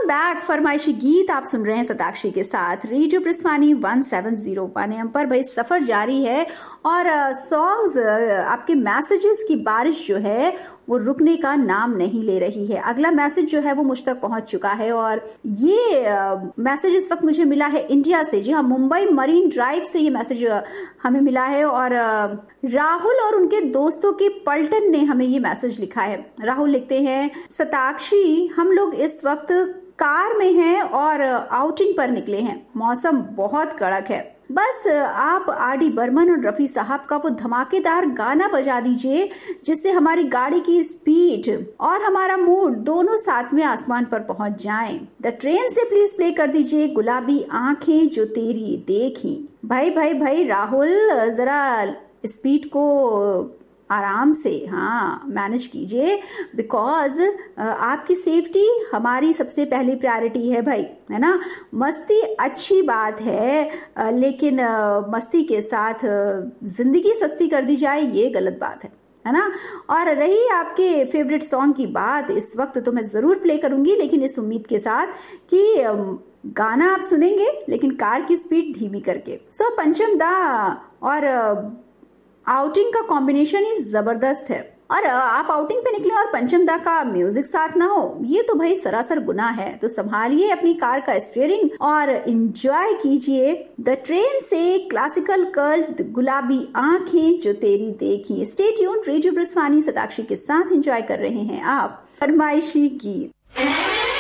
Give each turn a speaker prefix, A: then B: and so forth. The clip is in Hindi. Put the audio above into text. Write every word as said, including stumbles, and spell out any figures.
A: बैक। फरमाइशी गीत आप सुन रहे हैं सताक्षी के साथ radio प्रस्वानी one seven zero one M पर। भाई सफर जारी है और सॉन्ग्स आपके मैसेजेस की बारिश जो है वो रुकने का नाम नहीं ले रही है। अगला मैसेज जो है वो मुझ तक पहुंच चुका है और ये मैसेज इस वक्त मुझे मिला है इंडिया से। जी हाँ, मुंबई मरीन ड्राइव से ये मैसेज हमें मिला है और राहुल और उनके दोस्तों के पलटन ने हमें ये मैसेज लिखा है। राहुल लिखते हैं, सताक्षी हम लोग इस वक्त कार में हैं और आउटिंग पर निकले हैं। मौसम बहुत कड़क है, बस आप आर डी बर्मन और रफी साहब का वो धमाकेदार गाना बजा दीजिए जिससे हमारी गाड़ी की स्पीड और हमारा मूड दोनों साथ में आसमान पर पहुंच जाएं। द ट्रेन से प्लीज प्ले कर दीजिए गुलाबी आंखें जो तेरी देखी। भाई भाई भाई राहुल, जरा स्पीड को आराम से हाँ मैनेज कीजिए, बिकॉज आपकी सेफ्टी हमारी सबसे पहली प्रायोरिटी है भाई, है ना। मस्ती अच्छी बात है लेकिन मस्ती के साथ जिंदगी सस्ती कर दी जाए ये गलत बात है, है ना। और रही आपके फेवरेट सॉन्ग की बात, इस वक्त तो मैं जरूर प्ले करूंगी लेकिन इस उम्मीद के साथ कि गाना आप सुनेंगे लेकिन कार की स्पीड धीमी करके। सो पंचम दा और आउटिंग का कॉम्बिनेशन ही जबरदस्त है और आप आउटिंग पे निकले और पंचम दा का म्यूजिक साथ ना हो, ये तो भाई सरासर गुनाह है। तो संभालिए अपनी कार का स्टीयरिंग और एंजॉय कीजिए द ट्रेन से क्लासिकल कर्ल गुलाबी आंखें जो तेरी देखी। स्टे ट्यून्ड, रेडियो प्रस्वानी सताक्षी के साथ एंजॉय कर रहे हैं आप फरमाइशी गीत।